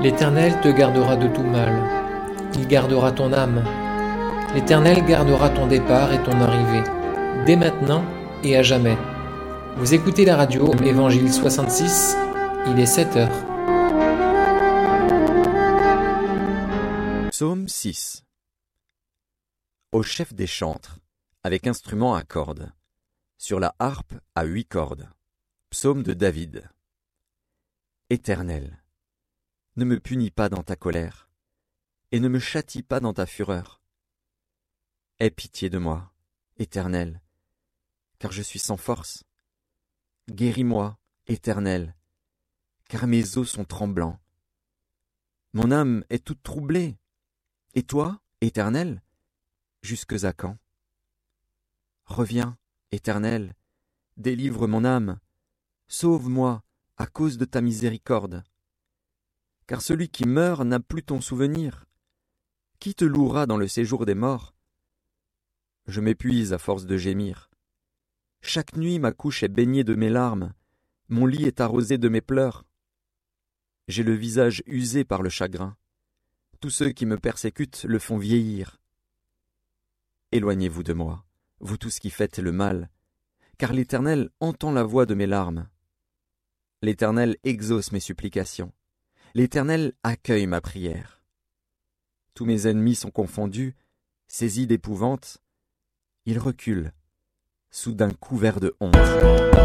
L'Éternel te gardera de tout mal. Il gardera ton âme. L'Éternel gardera ton départ et ton arrivée, dès maintenant et à jamais. Vous écoutez la radio Évangile 66, il est 7 heures. Psaume 6. Au chef des chantres, avec instrument à cordes, sur la harpe à 8 cordes. Psaume de David. Éternel, ne me punis pas dans ta colère, et ne me châtie pas dans ta fureur. Aie pitié de moi, Éternel, car je suis sans force. Guéris-moi, Éternel, car mes os sont tremblants. Mon âme est toute troublée. Et toi, Éternel, jusques à quand? Reviens, Éternel, délivre mon âme, sauve-moi à cause de ta miséricorde. Car celui qui meurt n'a plus ton souvenir. Qui te louera dans le séjour des morts? Je m'épuise à force de gémir. Chaque nuit ma couche est baignée de mes larmes, mon lit est arrosé de mes pleurs. J'ai le visage usé par le chagrin. Tous ceux qui me persécutent le font vieillir. Éloignez-vous de moi, vous tous qui faites le mal, car l'Éternel entend la voix de mes larmes. L'Éternel exauce mes supplications. L'Éternel accueille ma prière. Tous mes ennemis sont confondus, saisis d'épouvante. Ils reculent, sous d'un couvert de honte.